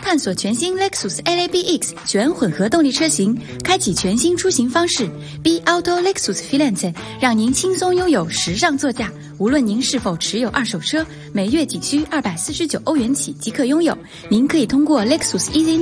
探索全新 Lexus LABX 全混合动力车型，开启全新出行方式。B Auto Lexus Filante 让您轻松拥有时尚座驾。无论您是否持有二手车，每月仅需249欧元起即可拥有。您可以通过 Lexus Easy